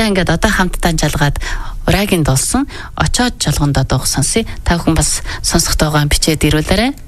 За ингээд одоо хамтдаа жалгаад Ураагийн дуулсан очоод жолгондоо дуух сонсъё. Та бүхэн бас сонсох тоогоо бичээд ирүүлээрэй.